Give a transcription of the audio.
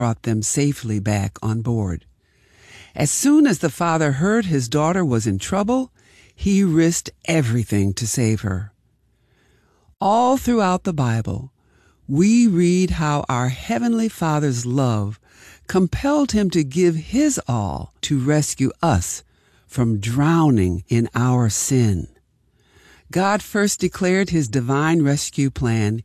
brought them safely back on board. As soon as the father heard his daughter was in trouble, he risked everything to save her. All throughout the Bible, we read how our Heavenly Father's love compelled him to give his all to rescue us from drowning in our sin. God first declared his divine rescue plan